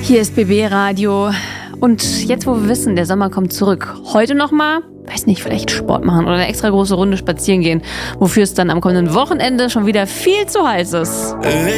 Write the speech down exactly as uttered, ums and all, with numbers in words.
Hier ist B B Radio und jetzt, wo wir wissen, der Sommer kommt zurück, heute nochmal, weiß nicht, vielleicht Sport machen oder eine extra große Runde spazieren gehen, wofür es dann am kommenden Wochenende schon wieder viel zu heiß ist.